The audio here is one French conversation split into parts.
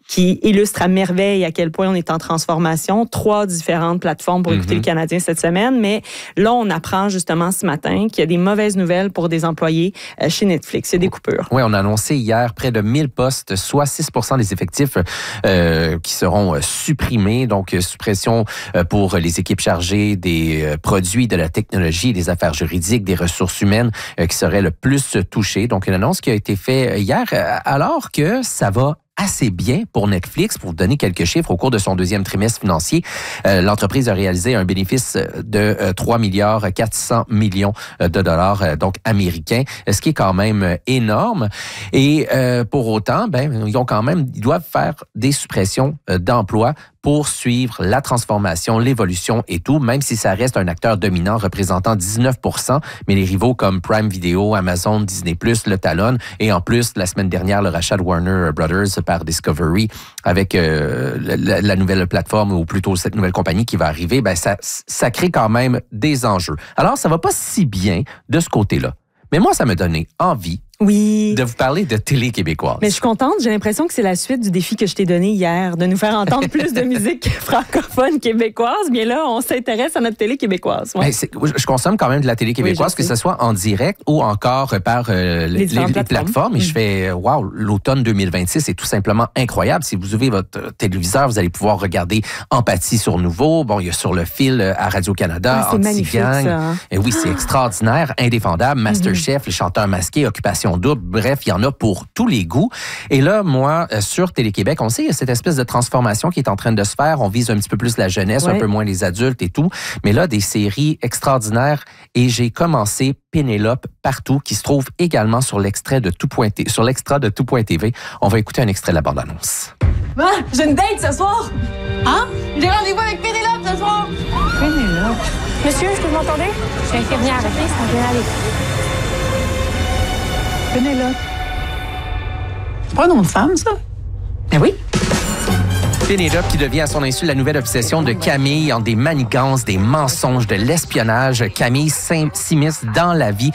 qui illustre à merveille à quel point on est en transformation. 3 différentes plateformes pour écouter le Canadien cette semaine. Mais là, on apprend justement ce matin qu'il y a des mauvaises nouvelles pour des employés chez Netflix. Il y a des coupures. Oui, on a annoncé hier près de 1000 postes, soit 6% des effectifs qui seront supprimés. Donc, suppression pour les équipes chargées des produits, de la technologie, des affaires juridiques, des ressources humaines qui seraient le plus touchées. Donc, une annonce qui a été faite hier, alors que ça va assez bien pour Netflix. Pour vous donner quelques chiffres, au cours de son deuxième trimestre financier, l'entreprise a réalisé un bénéfice de 3,4 milliards de dollars, donc américains, ce qui est quand même énorme. Et pour autant, ils doivent faire des suppressions d'emplois pour suivre la transformation, l'évolution et tout, même si ça reste un acteur dominant représentant 19%, mais les rivaux comme Prime Video, Amazon, Disney+, le talonnent. Et en plus, la semaine dernière, le rachat de Warner Brothers par Discovery avec la nouvelle plateforme, ou plutôt cette nouvelle compagnie qui va arriver, ça crée quand même des enjeux. Alors, ça va pas si bien de ce côté-là. Mais moi, ça m'a donné envie de vous parler de télé québécoise. Mais je suis contente. J'ai l'impression que c'est la suite du défi que je t'ai donné hier, de nous faire entendre plus de musique francophone québécoise. Bien là, on s'intéresse à notre télé québécoise. Ouais. Je consomme quand même de la télé québécoise, que ce soit en direct ou encore par les plateformes. Et je fais, l'automne 2026 est tout simplement incroyable. Si vous ouvrez votre téléviseur, vous allez pouvoir regarder Empathie sur Nouveau. Bon, il y a Sur le fil à Radio-Canada, Anti-Gang. Et oui, c'est extraordinaire, indéfendable. Masterchef, Les Chanteurs masqués, Occupation double. Bref, il y en a pour tous les goûts. Et là, moi, sur Télé-Québec, on sait, il y a cette espèce de transformation qui est en train de se faire. On vise un petit peu plus la jeunesse, un peu moins les adultes et tout. Mais là, des séries extraordinaires. Et j'ai commencé Pénélope partout, qui se trouve également sur l'extrait de Tout.tv. Sur l'extra de Tout.tv. On va écouter un extrait de la bande-annonce. J'ai une date ce soir. Hein? J'ai rendez-vous avec Pénélope ce soir. Pénélope? Monsieur, est-ce que vous m'entendez? Je suis infirmière, OK? Ça vient aller. Pénélope. C'est pas un nom de femme, ça? Ben oui. Pénélope qui devient à son insu la nouvelle obsession de Camille en des manigances, des mensonges, de l'espionnage. Camille s'immisce dans la vie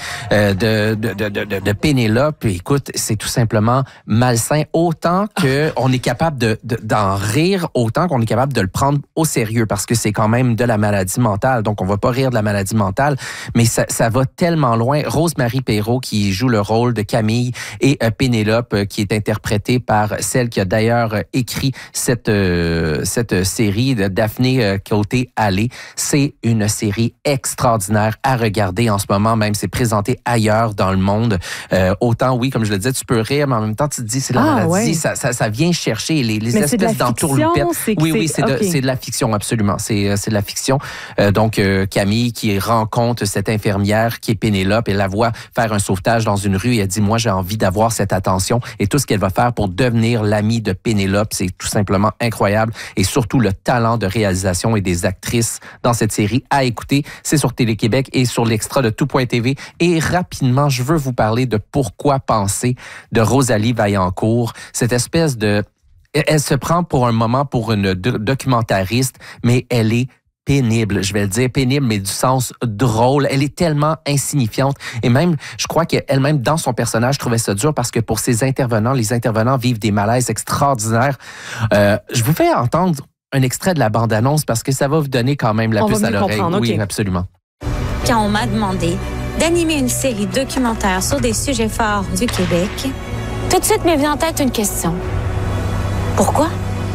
de Pénélope. Écoute, c'est tout simplement malsain. Autant qu'on est capable d'en rire, autant qu'on est capable de le prendre au sérieux, parce que c'est quand même de la maladie mentale. Donc, on va pas rire de la maladie mentale, mais ça va tellement loin. Rose-Marie Perreault qui joue le rôle de Camille et Pénélope qui est interprétée par celle qui a d'ailleurs écrit cette série de Daphné Côté-Allé. C'est une série extraordinaire à regarder en ce moment, même c'est présenté ailleurs dans le monde. Autant, oui, comme je le disais, tu peux rire, mais en même temps, tu te dis, c'est la maladie, ouais. ça vient chercher les espèces d'entourloupettes. Oui, c'est de la fiction, absolument. C'est de la fiction. Donc, Camille qui rencontre cette infirmière qui est Pénélope, elle la voit faire un sauvetage dans une rue et elle dit, moi, j'ai envie d'avoir cette attention, et tout ce qu'elle va faire pour devenir l'amie de Pénélope, c'est tout simplement incroyable, et surtout le talent de réalisation et des actrices dans cette série à écouter. C'est sur Télé-Québec et sur l'extra de Tout.tv. Et rapidement, je veux vous parler de Pourquoi penser de Rosalie Vaillancourt. Cette espèce de... Elle se prend pour un moment pour une documentariste, mais elle est pénible, je vais le dire, pénible, mais du sens drôle. Elle est tellement insignifiante. Et même, je crois qu'elle-même, dans son personnage, trouvait ça dur parce que pour ses intervenants, les intervenants vivent des malaises extraordinaires. Je vous fais entendre un extrait de la bande-annonce parce que ça va vous donner quand même la puce à l'oreille. Oui, okay. Absolument. Quand on m'a demandé d'animer une série documentaire sur des sujets forts du Québec, tout de suite m'est venue en tête une question. Pourquoi?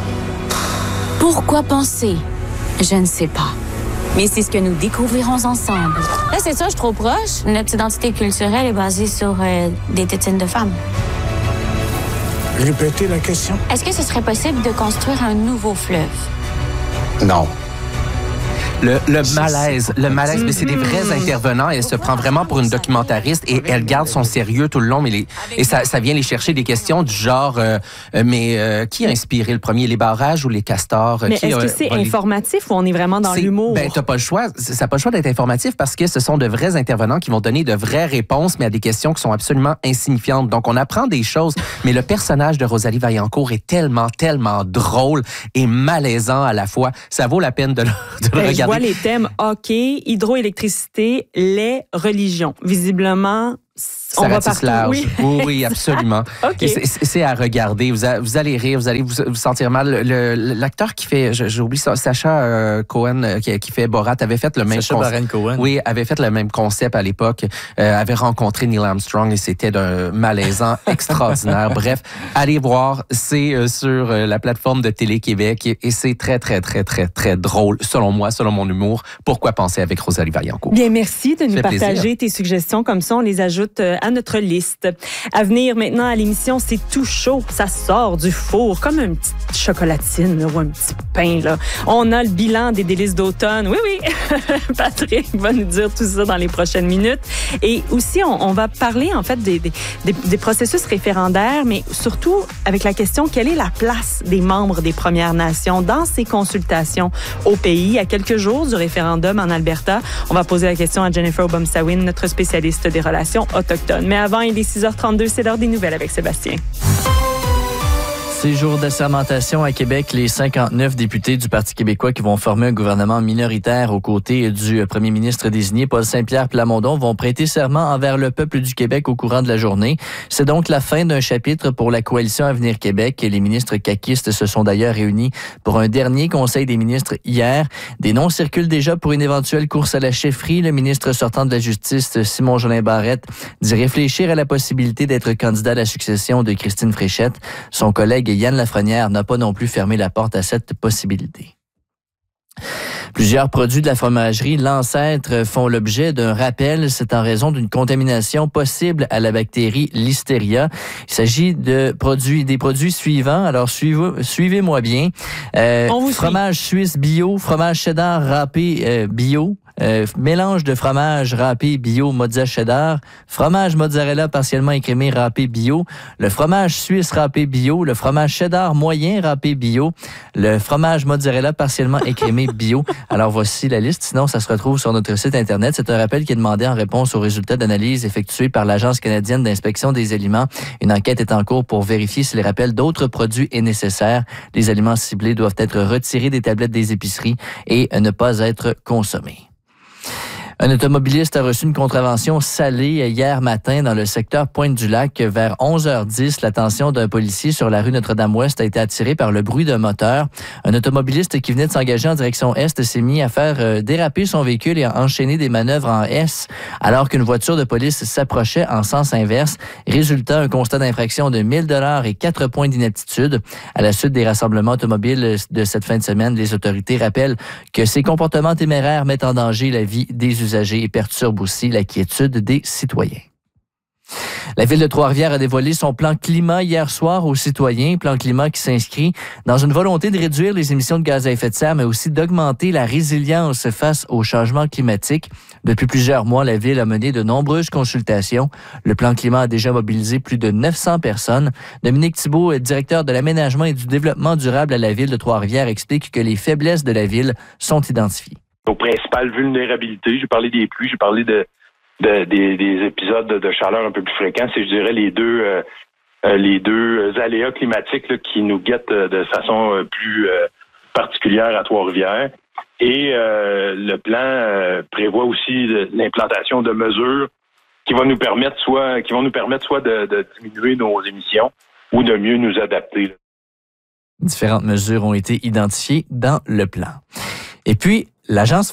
Pourquoi penser? Je ne sais pas. Mais c'est ce que nous découvrirons ensemble. Là, c'est ça, je suis trop proche. Notre identité culturelle est basée sur des tétines de femmes. Répétez la question. Est-ce que ce serait possible de construire un nouveau fleuve? Non. Le malaise, mais c'est des vrais intervenants. Elle se prend vraiment pour une documentariste et elle garde son sérieux tout le long. Et ça vient les chercher des questions du genre, qui a inspiré le premier, les barrages ou les castors? Mais est-ce que c'est informatif ou on est vraiment dans l'humour? T'as pas le choix. Ça n'a pas le choix d'être informatif parce que ce sont de vrais intervenants qui vont donner de vraies réponses, mais à des questions qui sont absolument insignifiantes. Donc, on apprend des choses, mais le personnage de Rosalie Vaillancourt est tellement, tellement drôle et malaisant à la fois. Ça vaut la peine de le regarder. Je vois les thèmes hockey, hydroélectricité, lait, religion. Visiblement, On va ratisse partout, large. oui. Oui, absolument. OK. Et c'est à regarder. Vous allez rire, vous allez vous sentir mal. L'acteur qui fait, j'oublie ça, Sacha Cohen, qui fait Borat, avait fait le même Sacha Baron Cohen. Oui, avait fait le même concept à l'époque. Avait rencontré Neil Armstrong et c'était d'un malaisant extraordinaire. Bref, allez voir. C'est sur la plateforme de Télé-Québec et c'est très, très, très, très, très drôle, selon moi, selon mon humour. Pourquoi penser avec Rosalie Vaillancourt? Bien, merci de nous plaisir. partager tes suggestions. Comme ça, on les ajoute à notre liste. À venir maintenant à l'émission, c'est tout chaud. Ça sort du four comme une petite chocolatine là, ou un petit pain. Là. On a le bilan des délices d'automne. Oui, oui. Patrick va nous dire tout ça dans les prochaines minutes. Et aussi, on va parler en fait des processus référendaires, mais surtout avec la question quelle est la place des membres des Premières Nations dans ces consultations au pays. À quelques jours du référendum en Alberta, on va poser la question à Jennifer Obomsawin, notre spécialiste des relations autochtones. Mais avant, il est 6h32, c'est l'heure des nouvelles avec Sébastien. Ces jours d'assermentation à Québec, les 59 députés du Parti québécois qui vont former un gouvernement minoritaire aux côtés du premier ministre désigné, Paul Saint-Pierre Plamondon, vont prêter serment envers le peuple du Québec au courant de la journée. C'est donc la fin d'un chapitre pour la coalition Avenir Québec. Les ministres caquistes se sont d'ailleurs réunis pour un dernier conseil des ministres hier. Des noms circulent déjà pour une éventuelle course à la chefferie. Le ministre sortant de la Justice, Simon-Jolin Barrette, dit réfléchir à la possibilité d'être candidat à la succession de Christine Fréchette. Son collègue Yann Lafrenière n'a pas non plus fermé la porte à cette possibilité. Plusieurs produits de la fromagerie L'Ancêtre font l'objet d'un rappel. C'est en raison d'une contamination possible à la bactérie Listeria. Il s'agit des produits suivants. Alors, suivez-moi bien. Fromage suisse bio, fromage cheddar râpé bio, mélange de fromage râpé bio mozza cheddar, fromage mozzarella partiellement écrémé râpé bio, le fromage suisse râpé bio, le fromage cheddar moyen râpé bio, le fromage mozzarella partiellement écrémé bio. Alors voici la liste, sinon ça se retrouve sur notre site Internet. C'est un rappel qui est demandé en réponse aux résultats d'analyse effectués par l'Agence canadienne d'inspection des aliments. Une enquête est en cours pour vérifier si le rappel d'autres produits est nécessaire. Les aliments ciblés doivent être retirés des tablettes des épiceries et ne pas être consommés. Un automobiliste a reçu une contravention salée hier matin dans le secteur Pointe-du-Lac. Vers 11h10, l'attention d'un policier sur la rue Notre-Dame-Ouest a été attirée par le bruit d'un moteur. Un automobiliste qui venait de s'engager en direction Est s'est mis à faire déraper son véhicule et à enchaîner des manœuvres en S alors qu'une voiture de police s'approchait en sens inverse. Résultat, un constat d'infraction de 1 000 $ et 4 points d'inaptitude. À la suite des rassemblements automobiles de cette fin de semaine, les autorités rappellent que ces comportements téméraires mettent en danger la vie des usagers et perturbe aussi la quiétude des citoyens. La Ville de Trois-Rivières a dévoilé son plan climat hier soir aux citoyens, plan climat qui s'inscrit dans une volonté de réduire les émissions de gaz à effet de serre, mais aussi d'augmenter la résilience face au changement climatique. Depuis plusieurs mois, la Ville a mené de nombreuses consultations. Le plan climat a déjà mobilisé plus de 900 personnes. Dominique Thibault, directeur de l'aménagement et du développement durable à la Ville de Trois-Rivières, explique que les faiblesses de la Ville sont identifiées. Nos principales vulnérabilités, j'ai parlé des pluies, j'ai parlé des épisodes de chaleur un peu plus fréquents, c'est, je dirais, les deux aléas climatiques là, qui nous guettent de façon plus particulière à Trois-Rivières. Et le plan prévoit aussi l'implantation de mesures qui vont nous permettre soit de diminuer nos émissions ou de mieux nous adapter. Différentes mesures ont été identifiées dans le plan. Et puis, L'Agence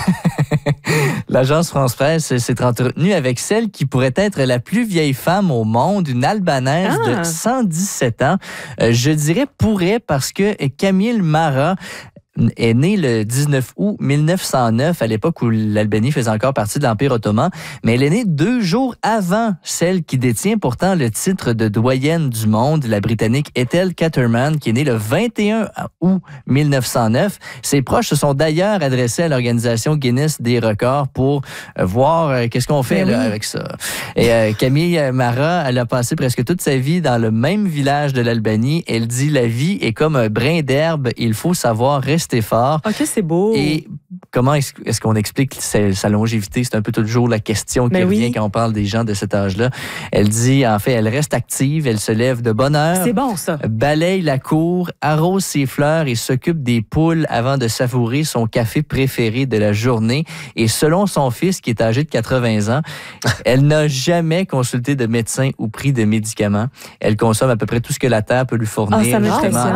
France Presse s'est entretenue avec celle qui pourrait être la plus vieille femme au monde, une Albanaise de 117 ans. Je dirais pourrait parce que Camille Marat est née le 19 août 1909, à l'époque où l'Albanie faisait encore partie de l'Empire ottoman, mais elle est née 2 jours avant celle qui détient pourtant le titre de doyenne du monde, la Britannique Ethel Caterman, qui est née le 21 août 1909. Ses proches se sont d'ailleurs adressés à l'organisation Guinness des records pour voir qu'est-ce qu'on fait là, avec ça. Et Camille Marat, elle a passé presque toute sa vie dans le même village de l'Albanie. Elle dit « La vie est comme un brin d'herbe, il faut savoir rester fort. » OK, c'est beau. Et comment est-ce qu'on explique sa longévité? C'est un peu toujours la question qui revient quand on parle des gens de cet âge-là. Elle dit, en fait, elle reste active, elle se lève de bonne heure. C'est bon, ça. Balaye la cour, arrose ses fleurs et s'occupe des poules avant de savourer son café préféré de la journée. Et selon son fils, qui est âgé de 80 ans, elle n'a jamais consulté de médecin ou pris de médicaments. Elle consomme à peu près tout ce que la terre peut lui fournir. Ça m'impressionne.